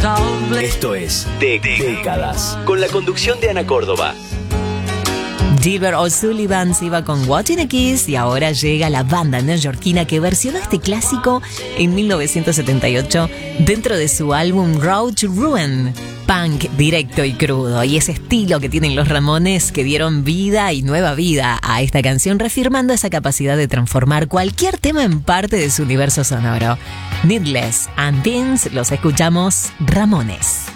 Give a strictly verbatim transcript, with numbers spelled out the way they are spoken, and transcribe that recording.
Esto es De Décadas, con la conducción de Ana Córdoba. Gilbert O'Sullivan se iba con Watching a Kiss y ahora llega la banda neoyorquina que versionó este clásico en mil novecientos setenta y ocho dentro de su álbum Road to Ruin. Punk directo y crudo, y ese estilo que tienen los Ramones que dieron vida y nueva vida a esta canción, reafirmando esa capacidad de transformar cualquier tema en parte de su universo sonoro. Needless and Things, los escuchamos, Ramones.